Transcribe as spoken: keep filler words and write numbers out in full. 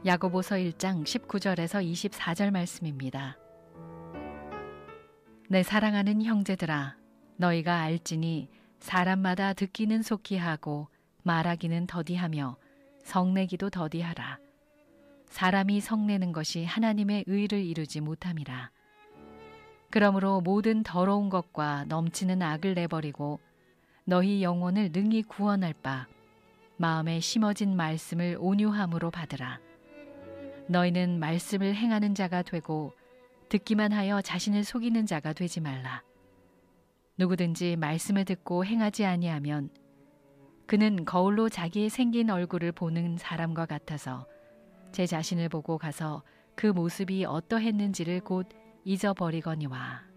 야고보서 일 장 십구 절에서 이십사 절 말씀입니다. 내 사랑하는 형제들아, 너희가 알지니 사람마다 듣기는 속히 하고 말하기는 더디하며 성내기도 더디하라. 사람이 성내는 것이 하나님의 의를 이루지 못함이라. 그러므로 모든 더러운 것과 넘치는 악을 내버리고 너희 영혼을 능히 구원할 바 마음에 심어진 말씀을 온유함으로 받으라. 너희는 말씀을 행하는 자가 되고 듣기만 하여 자신을 속이는 자가 되지 말라. 누구든지 말씀을 듣고 행하지 아니하면 그는 거울로 자기의 생긴 얼굴을 보는 사람과 같아서 제 자신을 보고 가서 그 모습이 어떠했는지를 곧 잊어버리거니와.